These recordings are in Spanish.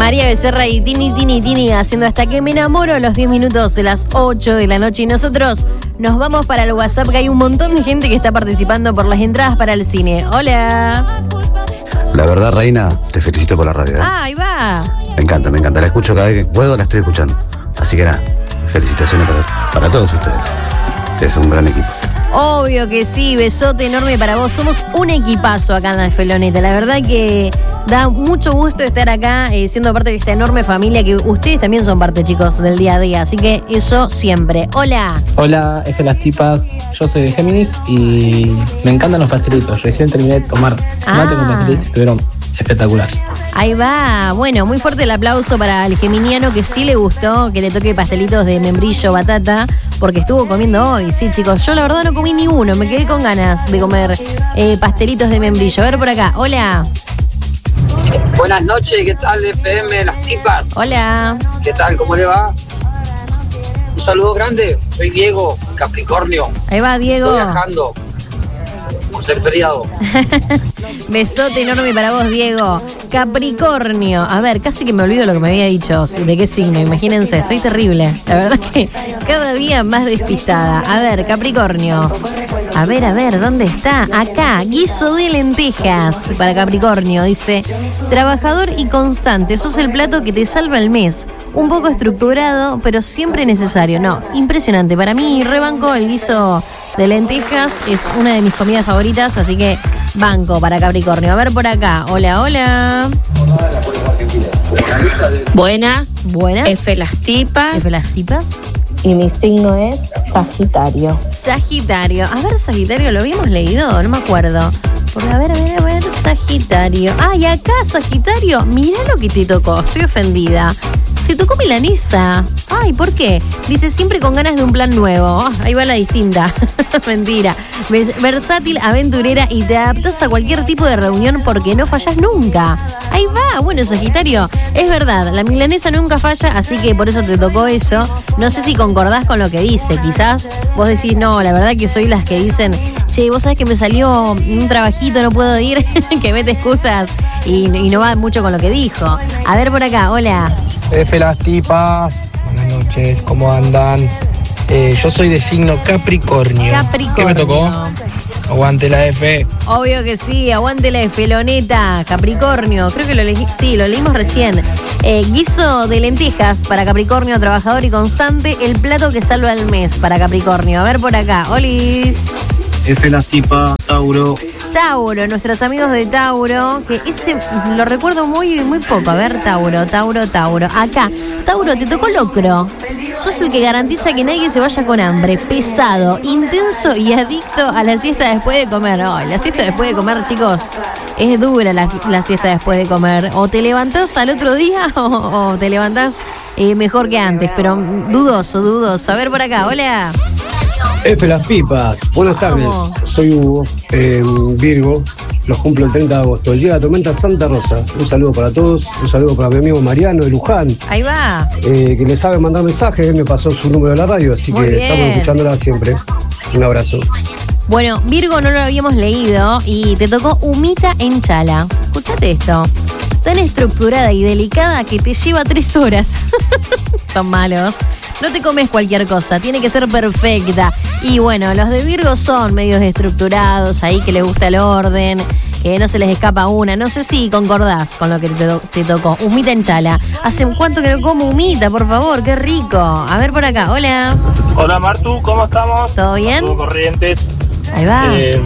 María Becerra y Tini haciendo Hasta que me enamoro, los 10 minutos de las 8 de la noche. Y nosotros nos vamos para el WhatsApp, que hay un montón de gente que está participando por las entradas para el cine. Hola. La verdad, Reina, te felicito por la radio. Ah, ahí va. Me encanta. La escucho cada vez que puedo, la estoy escuchando. Así que nada, felicitaciones para todos ustedes. Es un gran equipo. Obvio que sí, besote enorme para vos. Somos un equipazo acá en la Feloneta. La verdad que da mucho gusto estar acá, siendo parte de esta enorme familia, que ustedes también son parte, chicos, del día a día. Así que eso siempre. Hola. Hola, F las tipas. Yo soy de Géminis y me encantan los pastelitos. Recién terminé de tomar mate con pastelitos y estuvieron espectacular. Ahí va. Bueno, muy fuerte el aplauso para el geminiano, que sí le gustó que le toque pastelitos de membrillo, batata, porque estuvo comiendo hoy. Sí, chicos, yo la verdad no comí ni uno. Me quedé con ganas de comer pastelitos de membrillo. A ver por acá. Hola. Buenas noches, ¿qué tal, FM, las tipas? Hola. ¿Qué tal, cómo le va? Un saludo grande, soy Diego, Capricornio. Ahí va, Diego. Estoy viajando por ser feriado. Besote enorme para vos, Diego. Capricornio. A ver, casi que me olvido lo que me había dicho. ¿De qué signo? Imagínense, soy terrible. La verdad que cada día más despistada. A ver, Capricornio. A ver, ¿dónde está? Acá, guiso de lentejas para Capricornio. Dice, trabajador y constante. Sos el plato que te salva el mes. Un poco estructurado, pero siempre necesario. No, impresionante. Para mí, rebanco el guiso de lentejas. Es una de mis comidas favoritas, así que banco para Capricornio. A ver por acá. Hola. Buenas. F las tipas. Y mi signo es Sagitario. Sagitario. A ver, Sagitario, ¿lo habíamos leído? No me acuerdo. A ver, Sagitario. Y acá, Sagitario, mirá lo que te tocó. Estoy ofendida. Te tocó milanesa. Ay, ¿por qué? Dice, siempre con ganas de un plan nuevo. Ahí va la distinta. Mentira. Versátil, aventurera y te adaptas a cualquier tipo de reunión porque no fallas nunca. Ahí va. Bueno, Sagitario, es verdad, la milanesa nunca falla, así que por eso te tocó eso. No sé si concordás con lo que dice. Quizás vos decís, no, la verdad que soy las que dicen, che, vos sabés que me salió un trabajito, no puedo ir, que mete excusas y no va mucho con lo que dijo. A ver por acá, hola. F las tipas, buenas noches, ¿cómo andan? Yo soy de signo Capricornio. ¿Qué me tocó? Aguante la F. Obvio que sí, aguante la Feloneta, Capricornio. Creo que lo leímos recién. Guiso de lentejas para Capricornio, trabajador y constante. El plato que salva el mes para Capricornio. A ver por acá, Olis. F las tipas, Tauro. Tauro, nuestros amigos de Tauro, que ese lo recuerdo muy poco. A ver, Tauro. Acá, Tauro, te tocó locro. Sos el que garantiza que nadie se vaya con hambre. Pesado, intenso y adicto a la siesta después de comer. La siesta después de comer, chicos, es dura la siesta después de comer. O te levantás al otro día o te levantás mejor que antes, pero dudoso. A ver por acá, hola. F las pipas, buenas tardes, soy Hugo, Virgo, los cumplo el 30 de agosto, el día de la tormenta Santa Rosa. Un saludo para todos, un saludo para mi amigo Mariano de Luján. Ahí va. Que le sabe mandar mensajes, él me pasó su número de la radio, así muy que bien. Estamos escuchándola siempre. Un abrazo. Bueno, Virgo no lo habíamos leído y te tocó humita en chala. Escuchate esto. Tan estructurada y delicada que te lleva 3 horas. Son malos. No te comes cualquier cosa, tiene que ser perfecta. Y bueno, los de Virgo son medios estructurados, ahí que les gusta el orden, que no se les escapa una. No sé si concordás con lo que te tocó. Humita en chala. ¿Hace cuánto que no como humita, por favor? ¡Qué rico! A ver por acá, hola. Hola Martu, ¿cómo estamos? ¿Todo bien? Todo Corrientes. Ahí va.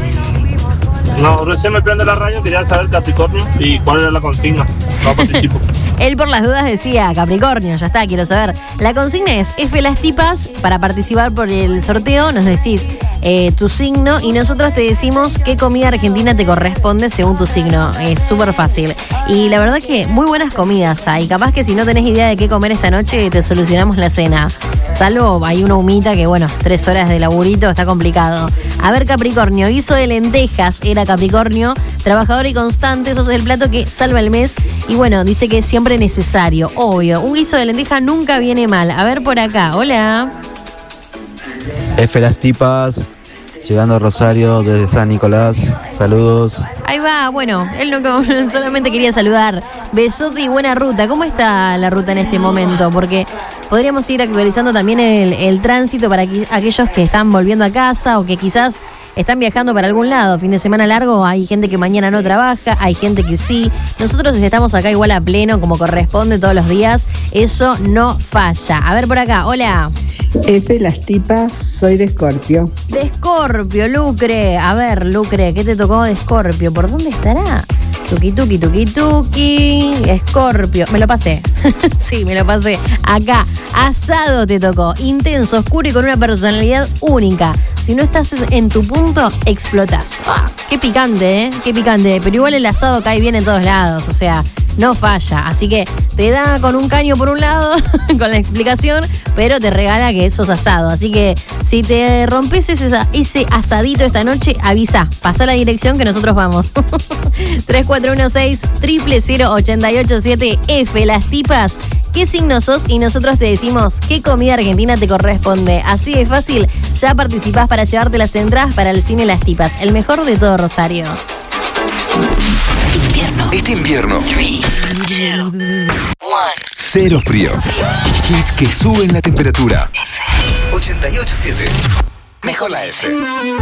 No, recién me prende la radio, quería saber Capricornio y cuál era la consigna. No participo. Él por las dudas decía Capricornio, ya está, quiero saber. La consigna es F las tipas. Para participar por el sorteo nos decís tu signo y nosotros te decimos qué comida argentina te corresponde según tu signo. Es súper fácil. Y la verdad que muy buenas comidas hay. Capaz que si no tenés idea de qué comer esta noche, te solucionamos la cena. Salvo hay una humita que, 3 horas de laburito está complicado. A ver, Capricornio, guiso de lentejas era Capricornio, trabajador y constante, sos el plato que salva el mes. Y bueno, dice que es siempre necesario, obvio. Un guiso de lenteja nunca viene mal. A ver por acá, hola. F las tipas, llegando a Rosario desde San Nicolás. Saludos. Ahí va, bueno, él no solamente quería saludar. Besote y buena ruta. ¿Cómo está la ruta en este momento? Porque podríamos ir actualizando también el tránsito para aquellos que están volviendo a casa o que quizás están viajando para algún lado. Fin de semana largo, hay gente que mañana no trabaja, hay gente que sí. Nosotros estamos acá igual a pleno, como corresponde todos los días. Eso no falla. A ver por acá, hola. F, las tipas, soy de Escorpio. De Escorpio, Lucre. A ver, Lucre, ¿qué te tocó de Escorpio? ¿Por dónde estará? Tuki, tuki, tuki, tuki. Escorpio. Me lo pasé. Sí, me lo pasé. Acá, asado te tocó. Intenso, oscuro y con una personalidad única. Si no estás en tu punto, explotás. Qué picante, ¿eh? Qué picante. Pero igual el asado cae bien en todos lados. O sea, no falla. Así que te da con un caño por un lado, con la explicación, pero te regala que sos asado. Así que si te rompes ese asadito esta noche, avisa. Pasá la dirección que nosotros vamos. 3416-000887 F, las tipas. ¿Qué signo sos? Y nosotros te decimos qué comida argentina te corresponde. Así de fácil, ya participás para llevarte las entradas para el cine Las Tipas, el mejor de todo Rosario. Este invierno. 3, 2, 1. Cero frío. Hits que suben la temperatura. 88.7. Mejor la F.